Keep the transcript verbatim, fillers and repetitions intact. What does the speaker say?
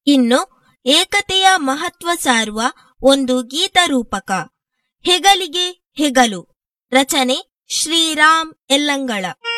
ಇನ್ನು ಏಕತೆಯ ಮಹತ್ವ ಸಾರುವ ಒಂದು ಗೀತರೂಪಕ, ಹೆಗಲಿಗೆ ಹೆಗಲು. ರಚನೆ ಶ್ರೀರಾಮ್ ಯಲ್ಲಂಗಳ.